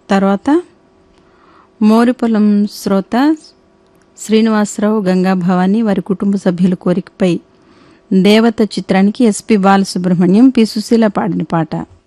తర్వాత మోరిపొలం శ్రోత శ్రీనివాసరావు, గంగా భవాని వారి కుటుంబ సభ్యుల కోరికపై దేవత చిత్రానికి ఎస్పి బాలసుబ్రహ్మణ్యం, పి సుశీల పాడిన పాట.